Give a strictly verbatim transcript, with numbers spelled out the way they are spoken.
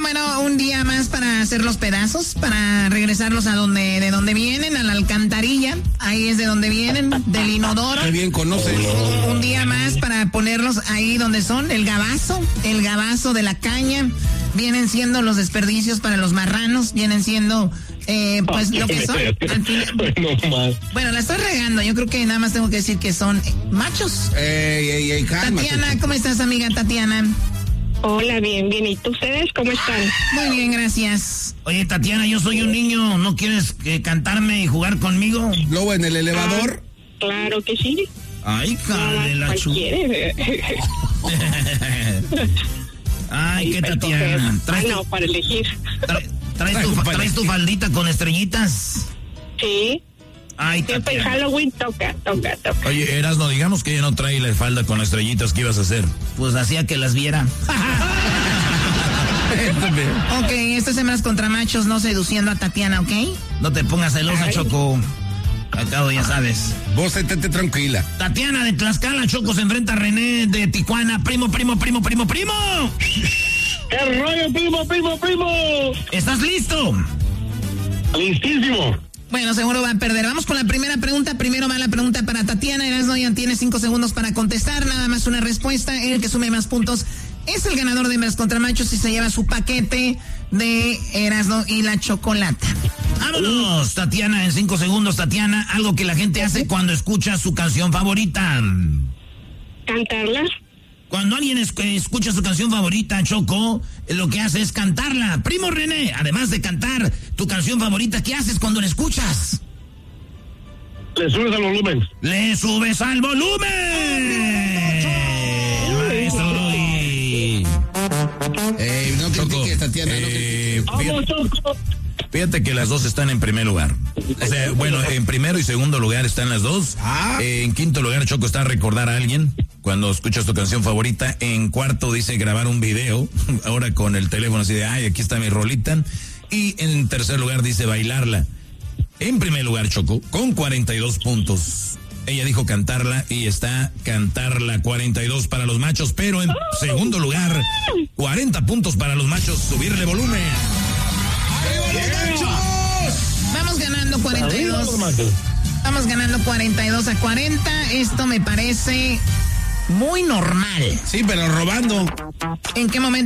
bueno, un día más para hacer los pedazos, para regresarlos a donde, de donde vienen, a la alcantarilla. Ahí es de donde vienen, del inodoro. Qué bien conoces. Un, un día más para ponerlos ahí donde son, el gabazo, el gabazo de la caña. Vienen siendo los desperdicios para los marranos, vienen siendo, eh, pues, lo que son. Al final, no más. bueno, la estoy regando, yo creo que nada más tengo que decir que son machos. Ey, ey, ey, cálmate. Tatiana, ¿cómo estás, amiga Tatiana? Hola, bien, bien. ¿Y tú, ustedes cómo están? Muy bien, gracias. Oye, Tatiana, yo soy un niño, ¿no quieres eh, cantarme y jugar conmigo? Luego en el elevador. Ah, claro que sí. Ay, cara de la chu... Ay, qué Tatiana. Ah, no, para elegir. Tra- ¿Traes, tu, ¿Traes tu faldita con estrellitas? Sí. Ay, Siempre en Tatiana. Halloween toca, toca, toca. Oye, Erasno, digamos que ella no trae la falda con estrellitas, ¿qué ibas a hacer? Pues hacía que las viera. Ok, esto es hembras contra machos, no seduciendo a Tatiana, ¿ok? No te pongas celosa, Ay. Choco. Acabo, ya sabes. Vos estate tranquila. Tatiana de Tlaxcala, Choco, se enfrenta a René de Tijuana. Primo, primo, primo, primo, primo. ¡Qué rollo, primo, primo, primo! ¿Estás listo? Listísimo. Bueno, seguro va a perder. Vamos con la primera pregunta. Primero va la pregunta para Tatiana. Erasno ya tiene cinco segundos para contestar. Nada más una respuesta. El que sume más puntos es el ganador de hembras contra machos y se lleva su paquete de Erasno y la chocolata. Vámonos, Tatiana, en cinco segundos, Tatiana. Algo que la gente hace cuando escucha su canción favorita. ¿Cantarla? Cuando alguien es- escucha su canción favorita, Choco, lo que hace es cantarla. Primo René, además de cantar tu canción favorita, ¿qué haces cuando la escuchas? Le subes al volumen. ¡Le subes al volumen! Maestro Doggy. Ey, no Choco, critiques, Tatiana. no eh, ¡Vamos, fíjate, Choco! fíjate que las dos están en primer lugar. O sea, bueno, en primero y segundo lugar están las dos. Ah. Eh, en quinto lugar, Choco, está recordar a alguien cuando escuchas tu canción favorita. En cuarto dice grabar un video, ahora con el teléfono así de, ay, aquí está mi rolita. Y en tercer lugar dice bailarla. En primer lugar, Choco, con cuarenta y dos puntos. Ella dijo cantarla y está cantarla, cuarenta y dos para los machos, pero en segundo lugar, cuarenta puntos para los machos, subirle volumen. Vamos ganando cuarenta y dos. Vamos ganando cuarenta y dos a cuarenta. Esto me parece muy normal. Sí, pero robando. ¿En qué momento?